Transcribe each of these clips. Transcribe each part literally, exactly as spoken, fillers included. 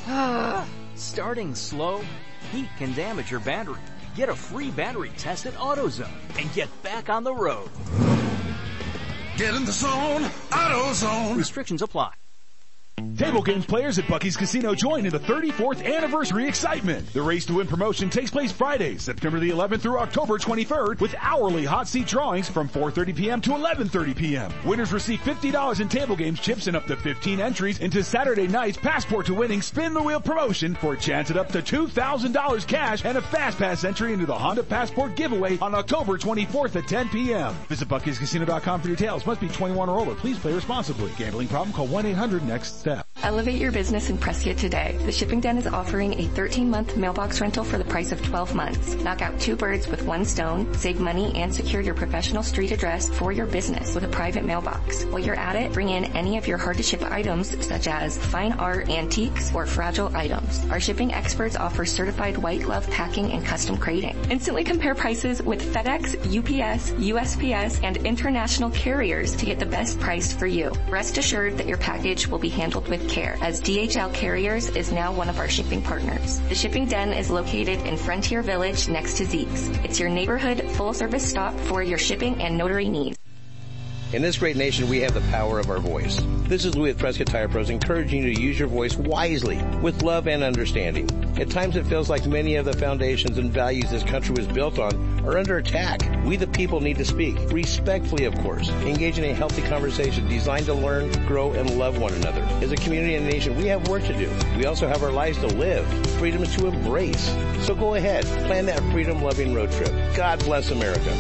Starting slow? Heat can damage your battery. Get a free battery test at AutoZone and get back on the road. Get in the zone, AutoZone. Restrictions apply. Table games players at Buc-ee's Casino join in the thirty-fourth anniversary excitement. The Race to Win promotion takes place Friday, September the eleventh through October twenty-third with hourly hot seat drawings from four thirty p.m. to eleven thirty p.m. Winners receive fifty dollars in table games chips and up to fifteen entries into Saturday night's Passport to Winning Spin the Wheel promotion for a chance at up to two thousand dollars cash and a Fast Pass entry into the Honda Passport giveaway on October twenty-fourth at ten p.m. Visit Buc Ee's Casino dot com for details. Must be twenty-one or older. Please play responsibly. Gambling problem? Call one eight hundred next step. Elevate your business in Prescott today. The Shipping Den is offering a thirteen-month mailbox rental for the price of twelve months. Knock out two birds with one stone, save money, and secure your professional street address for your business with a private mailbox. While you're at it, bring in any of your hard-to-ship items such as fine art, antiques, or fragile items. Our shipping experts offer certified white glove packing and custom crating. Instantly compare prices with FedEx, U P S, U S P S, and international carriers to get the best price for you. Rest assured that your package will be handled with care, as D H L Carriers is now one of our shipping partners. The Shipping Den is located in Frontier Village next to Zeke's. It's your neighborhood full-service stop for your shipping and notary needs. In this great nation, we have the power of our voice. This is Louis at Prescott Tire Pros encouraging you to use your voice wisely, with love and understanding. At times it feels like many of the foundations and values this country was built on are under attack. We the people need to speak, respectfully of course, engage in a healthy conversation designed to learn, grow, and love one another. As a community and a nation, we have work to do. We also have our lives to live, freedom to embrace. So go ahead, plan that freedom-loving road trip. God bless America.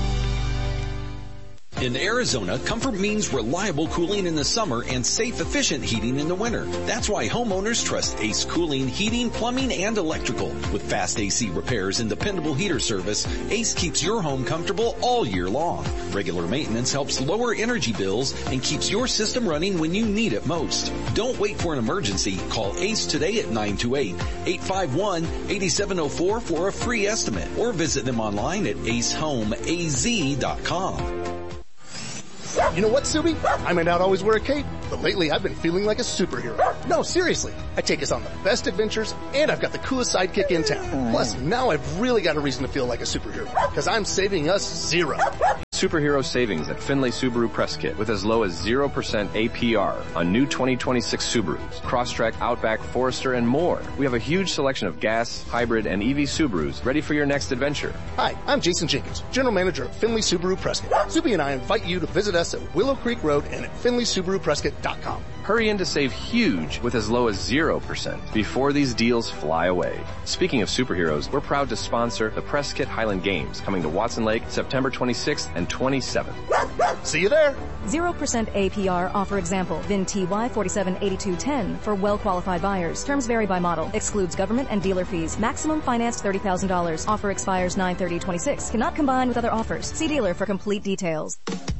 In Arizona, comfort means reliable cooling in the summer and safe, efficient heating in the winter. That's why homeowners trust Ace Cooling, Heating, Plumbing, and Electrical. With fast A C repairs and dependable heater service, Ace keeps your home comfortable all year long. Regular maintenance helps lower energy bills and keeps your system running when you need it most. Don't wait for an emergency. Call Ace today at nine two eight, eight five one, eight seven zero four for a free estimate, or visit them online at ace home a z dot com. You know what, Subi? I might not always wear a cape, but lately I've been feeling like a superhero. No, seriously. I take us on the best adventures, and I've got the coolest sidekick in town. Plus, now I've really got a reason to feel like a superhero, because I'm saving us zero. Superhero savings at Findlay Subaru Prescott with as low as zero percent A P R on new twenty twenty-six Subarus, Crosstrek, Outback, Forester, and more. We have a huge selection of gas, hybrid, and E V Subarus ready for your next adventure. Hi, I'm Jason Jenkins, General Manager of Findlay Subaru Prescott. Subi and I invite you to visit us at Willow Creek Road and at Findlay Subaru Prescott dot com. Hurry in to save huge with as low as zero percent before these deals fly away. Speaking of superheroes, we're proud to sponsor the Prescott Highland Games coming to Watson Lake September twenty-sixth and twenty-seventh. See you there. zero percent A P R offer example. V I N T Y forty-seven eighty-two ten for well-qualified buyers. Terms vary by model. Excludes government and dealer fees. Maximum financed thirty thousand dollars. Offer expires nine thirty twenty-six. Cannot combine with other offers. See dealer for complete details.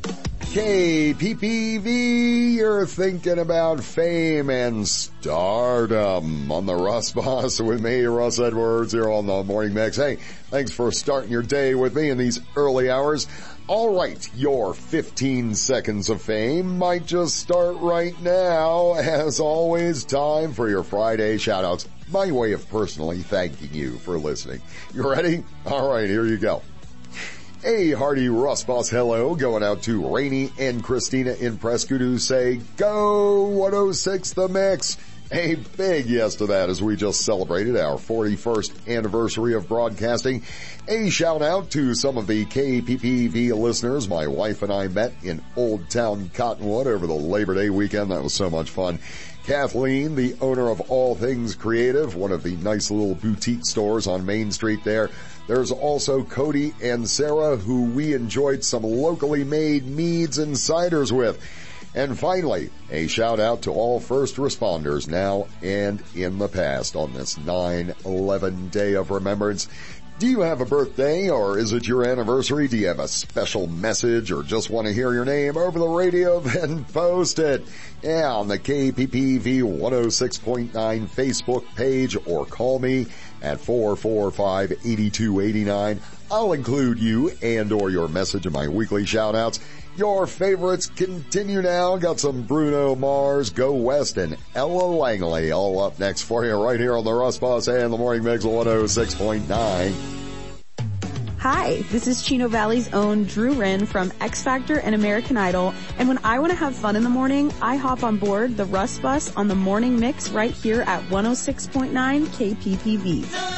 K P P V, you're thinking about fame and stardom on the Russ Boss with me, Russ Edwards, here on the Morning Mix. Hey, thanks for starting your day with me in these early hours. All right, your fifteen seconds of fame might just start right now. As always, time for your Friday shout-outs. My way of personally thanking you for listening. You ready? All right, here you go. A hearty Russ Boss hello going out to Rainey and Christina in Prescott who say, go one oh six The Mix. A big yes to that as we just celebrated our forty-first anniversary of broadcasting. A shout out to some of the K P P V listeners my wife and I met in Old Town Cottonwood over the Labor Day weekend. That was so much fun. Kathleen, the owner of All Things Creative, one of the nice little boutique stores on Main Street there. There's also Cody and Sarah, who we enjoyed some locally made meads and ciders with. And finally, a shout out to all first responders now and in the past on this nine eleven Day of Remembrance. Do you have a birthday or is it your anniversary? Do you have a special message or just want to hear your name over the radio? Then post it. Yeah, on the K P P V one oh six point nine Facebook page or call me at four four five, eight two eight nine. I'll include you and or your message in my weekly shout-outs. Your favorites continue now. Got some Bruno Mars, Go West, and Ella Langley all up next for you right here on the Russ Boss and the Morning Mix one oh six point nine. Hi, this is Chino Valley's own Drew Wren from X Factor and American Idol. And when I want to have fun in the morning, I hop on board the Russ Bus on the Morning Mix right here at one oh six point nine K P P V.